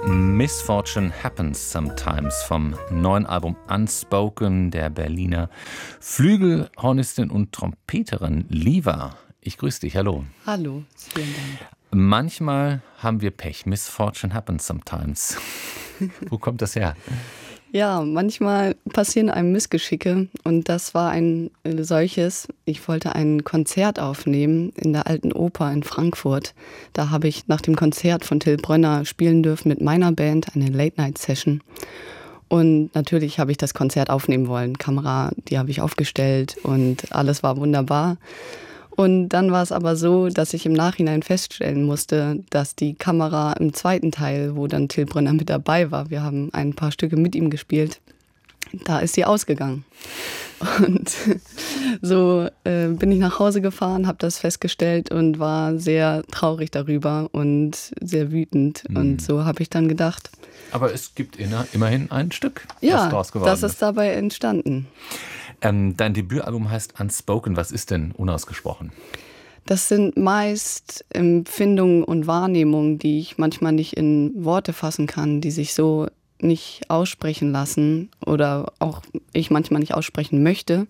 Misfortune Happens Sometimes vom neuen Album Unspoken der Berliner Flügelhornistin und Trompeterin Liva. Ich grüße dich, hallo. Hallo, vielen Dank. Manchmal haben wir Pech. Misfortune happens sometimes. Wo kommt das her? Ja, manchmal passieren einem Missgeschicke und das war ein solches. Ich wollte ein Konzert aufnehmen in der Alten Oper in Frankfurt. Da habe ich nach dem Konzert von Till Brönner spielen dürfen mit meiner Band, eine Late-Night-Session. Und natürlich habe ich das Konzert aufnehmen wollen. Kamera, die habe ich aufgestellt und alles war wunderbar. Und dann war es aber so, dass ich im Nachhinein feststellen musste, dass die Kamera im zweiten Teil, wo dann Till Brönner mit dabei war, wir haben ein paar Stücke mit ihm gespielt, da ist sie ausgegangen. Und so bin ich nach Hause gefahren, habe das festgestellt und war sehr traurig darüber und sehr wütend. Und so habe ich dann gedacht. Aber es gibt immerhin ein Stück, ja, was draus geworden ist. Das ist dabei entstanden. Dein Debütalbum heißt Unspoken. Was ist denn unausgesprochen? Das sind meist Empfindungen und Wahrnehmungen, die ich manchmal nicht in Worte fassen kann, die sich so nicht aussprechen lassen oder auch ich manchmal nicht aussprechen möchte.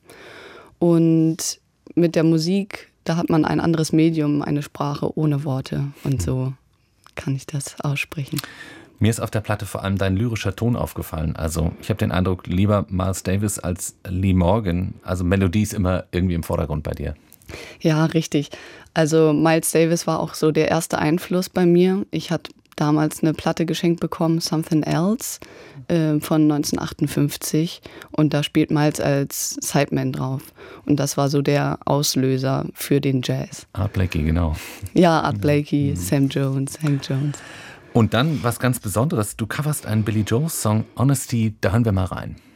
Und mit der Musik, da hat man ein anderes Medium, eine Sprache ohne Worte. Und so kann ich das aussprechen. Mir ist auf der Platte vor allem dein lyrischer Ton aufgefallen. Also ich habe den Eindruck, lieber Miles Davis als Lee Morgan. Also Melodie ist immer irgendwie im Vordergrund bei dir. Ja, richtig. Also Miles Davis war auch so der erste Einfluss bei mir. Ich hatte damals eine Platte geschenkt bekommen, Something Else, von 1958. Und da spielt Miles als Sideman drauf. Und das war so der Auslöser für den Jazz. Art Blakey, genau. Ja, Art Blakey, Sam Jones, Hank Jones. Und dann was ganz Besonderes, du coverst einen Billy Joel Song, Honesty, da hören wir mal rein.